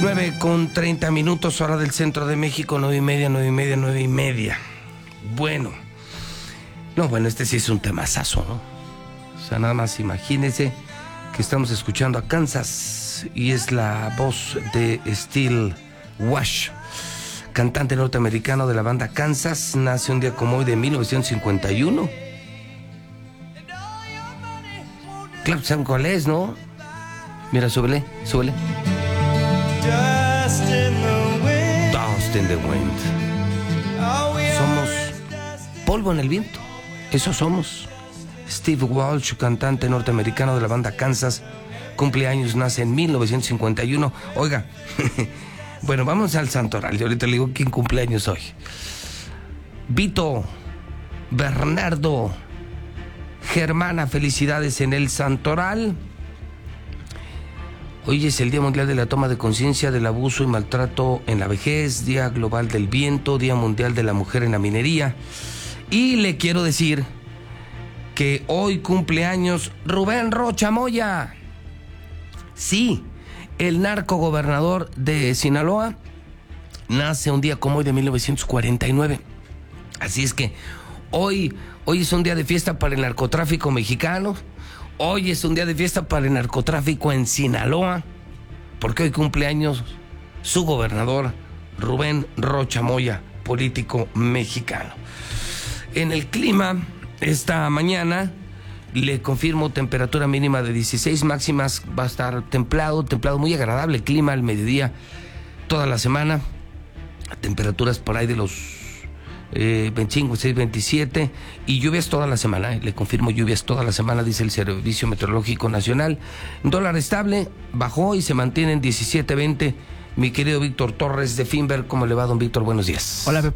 9:30, hora del centro de México, 9:30. Bueno, este sí es un temazazo, ¿no? O sea, nada más imagínense que estamos escuchando a Kansas y es la voz de Steve Walsh, cantante norteamericano de la banda Kansas. Nace un día como hoy de 1951. Claro, ¿saben cuál es, no? Mira, súbele. Dust in the wind. Somos polvo en el viento. Eso somos. Steve Walsh, cantante norteamericano de la banda Kansas, cumpleaños, nace en 1951. Oiga, bueno, vamos al santoral. Y ahorita le digo quién cumpleaños hoy. Vito, Bernardo, Germana, felicidades en el santoral. Hoy es el Día Mundial de la Toma de Conciencia del Abuso y Maltrato en la Vejez, Día Global del Viento, Día Mundial de la Mujer en la Minería. Y le quiero decir que hoy cumpleaños Rubén Rocha Moya. Sí, el narcogobernador de Sinaloa nace un día como hoy de 1949. Así es que hoy es un día de fiesta para el narcotráfico mexicano. Hoy es un día de fiesta para el narcotráfico en Sinaloa, porque hoy cumpleaños su gobernador, Rubén Rocha Moya, político mexicano. En el clima, esta mañana le confirmo temperatura mínima de 16, máximas va a estar templado, muy agradable el clima al mediodía toda la semana. Temperaturas por ahí de los 25, 26, 27 y lluvias toda la semana, le confirmo lluvias toda la semana, dice el Servicio Meteorológico Nacional. Dólar estable, bajó y se mantiene en 17.20. Mi querido Víctor Torres de Finver, ¿cómo le va, don Víctor? Buenos días. Hola,